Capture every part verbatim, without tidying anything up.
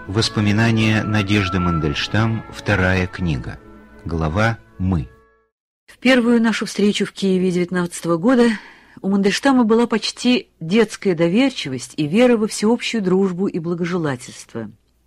Воспоминания Надежды Мандельштам, вторая книга. Глава «Мы». В первую нашу встречу в Киеве девятнадцатого года у Мандельштама была почти детская доверчивость и вера во всеобщую дружбу и благожелательство.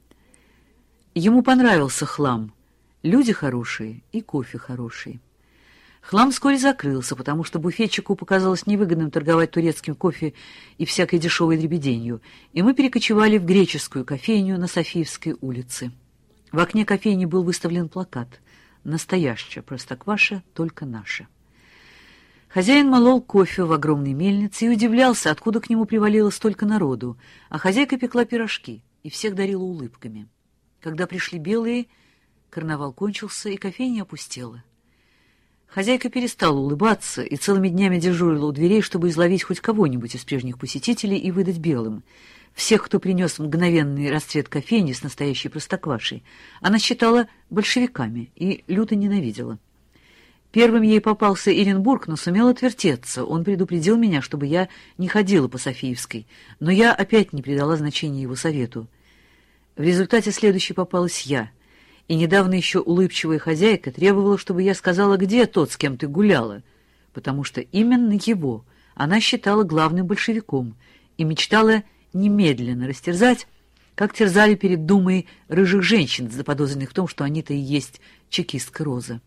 Ему понравился хлам, люди хорошие и кофе хороший. Хлам вскоре закрылся, потому что буфетчику показалось невыгодным торговать турецким кофе и всякой дешевой дребеденью, и мы перекочевали в греческую кофейню на Софиевской улице. В окне кофейни был выставлен плакат «Настоящая простокваша, только наша». Хозяин молол кофе в огромной мельнице и удивлялся, откуда к нему привалило столько народу, а хозяйка пекла пирожки и всех дарила улыбками. Когда пришли белые, карнавал кончился, и кофейня опустела. Хозяйка перестала улыбаться и целыми днями дежурила у дверей, чтобы изловить хоть кого-нибудь из прежних посетителей и выдать белым. Всех, кто принес мгновенный расцвет кофейни с настоящей простоквашей, она считала большевиками и люто ненавидела. Первым ей попался Эренбург, но сумел отвертеться. Он предупредил меня, чтобы я не ходила по Софиевской, но я опять не придала значения его совету. В результате следующей попалась я, и недавно еще улыбчивая хозяйка требовала, чтобы я сказала, где тот, с кем ты гуляла, потому что именно его она считала главным большевиком и мечтала немедленно растерзать, как терзали перед Думой рыжих женщин, заподозренных в том, что они-то и есть чекистка Роза.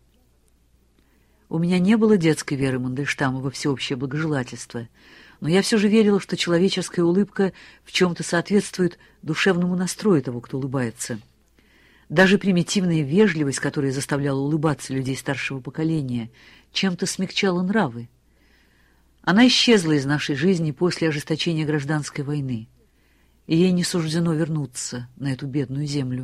У меня не было детской веры Мандельштама во всеобщее благожелательство, но я все же верила, что человеческая улыбка в чем-то соответствует душевному настрою того, кто улыбается. Даже примитивная вежливость, которая заставляла улыбаться людей старшего поколения, чем-то смягчала нравы. Она исчезла из нашей жизни после ожесточения гражданской войны, и ей не суждено вернуться на эту бедную землю.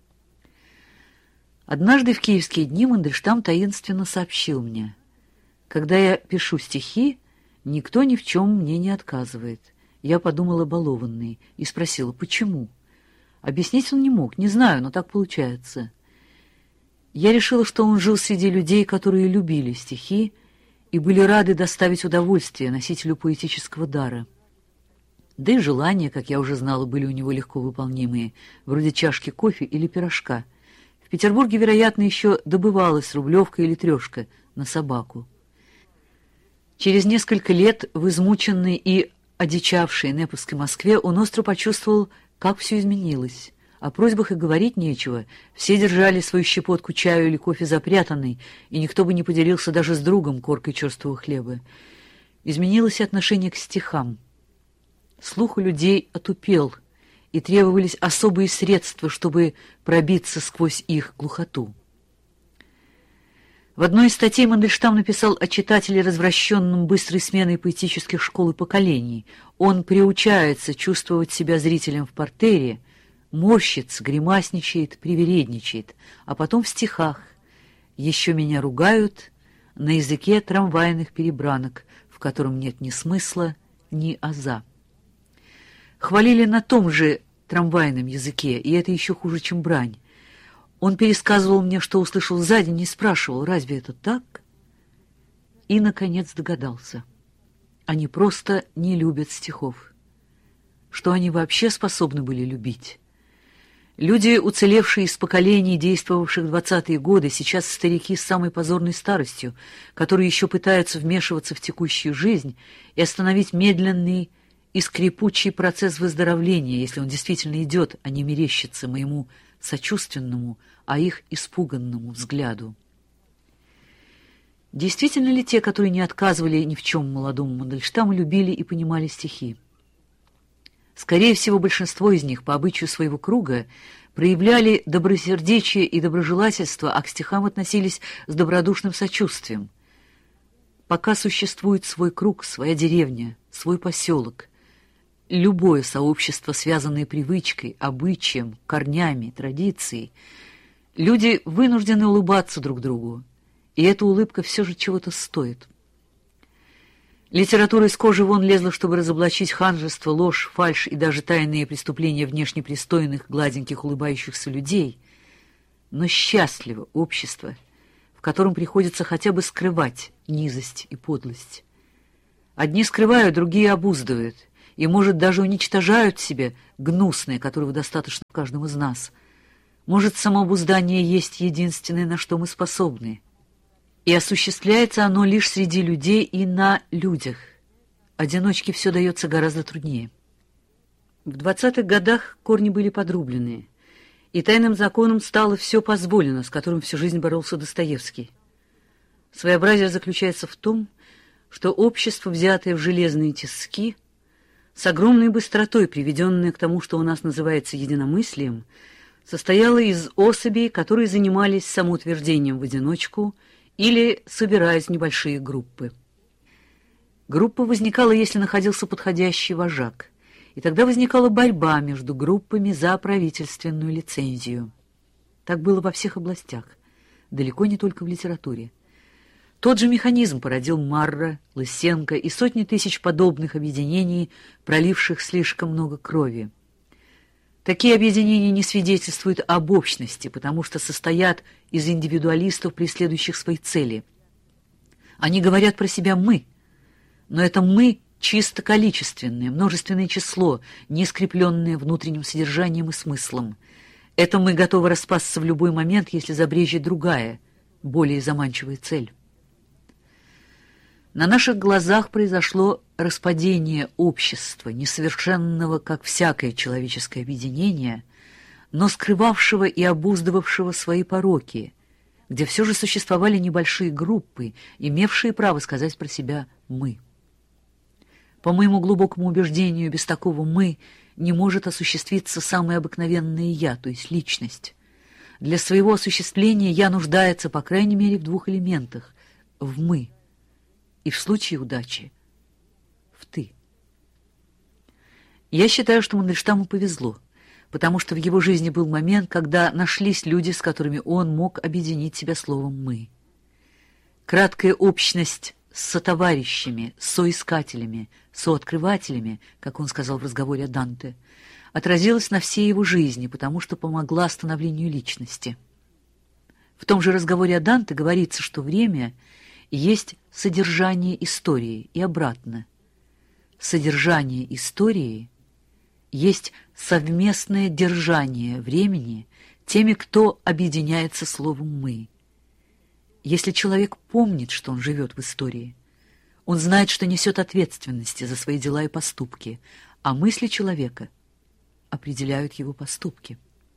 Однажды в киевские дни Мандельштам таинственно сообщил мне: «Когда я пишу стихи, никто ни в чем мне не отказывает». Я подумала балованный и спросила, почему. Объяснить он не мог, не знаю, но так получается. Я решила, что он жил среди людей, которые любили стихи и были рады доставить удовольствие носителю поэтического дара. Да и желания, как я уже знала, были у него легко выполнимые, вроде чашки кофе или пирожка. В Петербурге, вероятно, еще добывалась рублевка или трешка на собаку. Через несколько лет в измученной и одичавшей Неповской Москве он остро почувствовал, как все изменилось. О просьбах и говорить нечего. Все держали свою щепотку чаю или кофе запрятанной, и никто бы не поделился даже с другом коркой черствого хлеба. Изменилось и отношение к стихам. Слух у людей отупел, и требовались особые средства, чтобы пробиться сквозь их глухоту. В одной из статей Мандельштам написал о читателе, развращенном быстрой сменой поэтических школ и поколений. Он приучается чувствовать себя зрителем в партере, морщится, гримасничает, привередничает, а потом в стихах «Еще меня ругают» на языке трамвайных перебранок, в котором нет ни смысла, ни аза. Хвалили на том же трамвайном языке, и это еще хуже, чем брань. Он пересказывал мне, что услышал сзади, не спрашивал, разве это так? И, наконец, догадался. Они просто не любят стихов. Что они вообще способны были любить? Люди, уцелевшие из поколений, действовавших в двадцатые годы, сейчас старики с самой позорной старостью, которые еще пытаются вмешиваться в текущую жизнь и остановить медленный и скрипучий процесс выздоровления, если он действительно идет, а не мерещится моему сочувственному, а их испуганному взгляду. Действительно ли те, которые не отказывали ни в чем молодому Мандельштаму, любили и понимали стихи? Скорее всего, большинство из них, по обычаю своего круга, проявляли добросердечие и доброжелательство, а к стихам относились с добродушным сочувствием. Пока существует свой круг, своя деревня, свой поселок, любое сообщество, связанное привычкой, обычаем, корнями, традицией, люди вынуждены улыбаться друг другу, и эта улыбка все же чего-то стоит. Литература из кожи вон лезла, чтобы разоблачить ханжество, ложь, фальшь и даже тайные преступления внешне пристойных, гладеньких, улыбающихся людей. Но счастливо общество, в котором приходится хотя бы скрывать низость и подлость. Одни скрывают, другие обуздывают, и, может, даже уничтожают в себе гнусное, которого достаточно в каждом из нас. Может, самообуздание есть единственное, на что мы способны. И осуществляется оно лишь среди людей и на людях. Одиночке все дается гораздо труднее. В двадцатых годах корни были подрублены, и тайным законом стало все позволено, с которым всю жизнь боролся Достоевский. Своеобразие заключается в том, что общество, взятое в железные тиски, с огромной быстротой приведенное к тому, что у нас называется единомыслием, состояло из особей, которые занимались самоутверждением в одиночку или собираясь в небольшие группы. Группа возникала, если находился подходящий вожак, и тогда возникала борьба между группами за правительственную лицензию. Так было во всех областях, далеко не только в литературе. Тот же механизм породил Марра, Лысенко и сотни тысяч подобных объединений, проливших слишком много крови. Такие объединения не свидетельствуют об общности, потому что состоят из индивидуалистов, преследующих свои цели. Они говорят про себя «мы», но это «мы» чисто количественное, множественное число, не скрепленное внутренним содержанием и смыслом. Это «мы» готовы распасться в любой момент, если забрежет другая, более заманчивая цель. На наших глазах произошло распадение общества, несовершенного, как всякое человеческое объединение, но скрывавшего и обуздывавшего свои пороки, где все же существовали небольшие группы, имевшие право сказать про себя «мы». По моему глубокому убеждению, без такого «мы» не может осуществиться самое обыкновенное «я», то есть личность. Для своего осуществления «я» нуждается, по крайней мере, в двух элементах — в «мы» и, в случае удачи, в «ты». Я считаю, что Мандельштаму повезло, потому что в его жизни был момент, когда нашлись люди, с которыми он мог объединить себя словом «мы». Краткая общность с сотоварищами, соискателями, сооткрывателями, как он сказал в разговоре о Данте, отразилась на всей его жизни, потому что помогла становлению личности. В том же разговоре о Данте говорится, что время есть содержание истории и обратно. Содержание истории есть совместное держание времени теми, кто объединяется словом «мы». Если человек помнит, что он живет в истории, он знает, что несет ответственности за свои дела и поступки, а мысли человека определяют его поступки.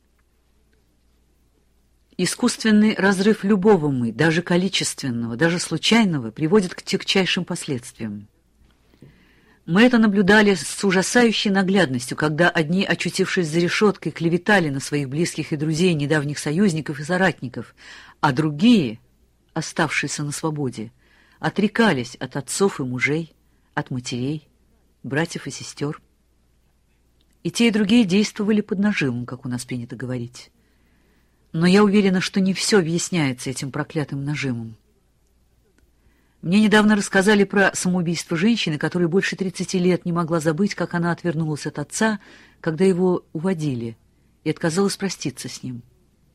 Искусственный разрыв любого «мы», даже количественного, даже случайного, приводит к тягчайшим последствиям. Мы это наблюдали с ужасающей наглядностью, когда одни, очутившись за решеткой, клеветали на своих близких и друзей, недавних союзников и соратников, а другие, оставшиеся на свободе, отрекались от отцов и мужей, от матерей, братьев и сестер. И те, и другие действовали под нажимом, как у нас принято говорить. Но я уверена, что не все объясняется этим проклятым нажимом. Мне недавно рассказали про самоубийство женщины, которая больше тридцати лет не могла забыть, как она отвернулась от отца, когда его уводили, и отказалась проститься с ним.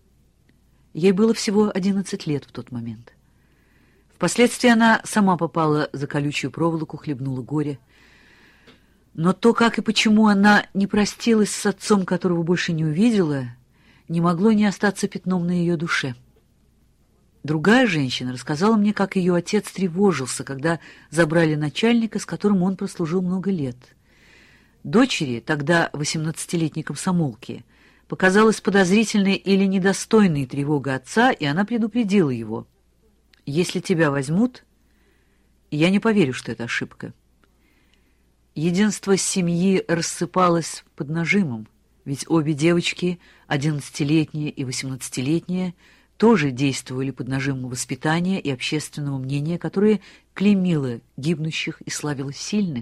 Ей было всего одиннадцать лет в тот момент. Впоследствии она сама попала за колючую проволоку, хлебнула горе. Но то, как и почему она не простилась с отцом, которого больше не увидела, не могло не остаться пятном на ее душе. Другая женщина рассказала мне, как ее отец тревожился, когда забрали начальника, с которым он прослужил много лет. Дочери, тогда восемнадцатилетней комсомолки, показалась подозрительной или недостойной тревога отца, и она предупредила его: «Если тебя возьмут, я не поверю, что это ошибка». Единство семьи рассыпалось под нажимом, ведь обе девочки, одиннадцатилетняя и восемнадцатилетняя, тоже действовали под нажимом воспитания и общественного мнения, которое клеймило гибнущих и славило сильных.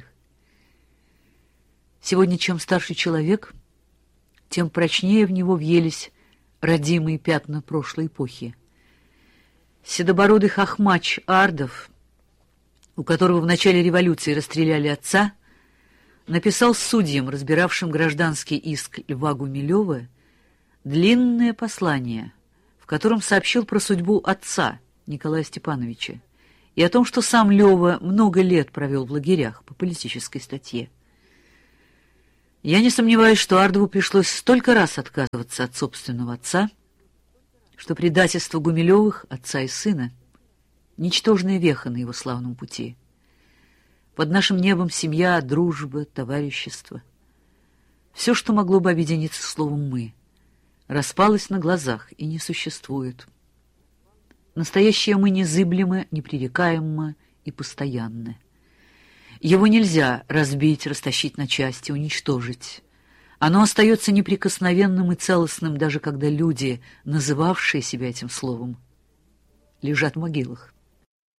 Сегодня, чем старше человек, тем прочнее в него въелись родимые пятна прошлой эпохи. Седобородый хохмач Ардов, у которого в начале революции расстреляли отца, написал судьям, разбиравшим гражданский иск Льва Гумилева, длинное послание, в котором сообщил про судьбу отца Николая Степановича и о том, что сам Лёва много лет провел в лагерях по политической статье. Я не сомневаюсь, что Ардову пришлось столько раз отказываться от собственного отца, что предательство Гумилевых, отца и сына, — ничтожная веха на его славном пути. Под нашим небом семья, дружба, товарищество. Все, что могло бы объединиться словом «мы», распалось на глазах и не существует. Настоящее «мы» незыблемо, непререкаемо и постоянно. Его нельзя разбить, растащить на части, уничтожить. Оно остается неприкосновенным и целостным, даже когда люди, называвшие себя этим словом, лежат в могилах.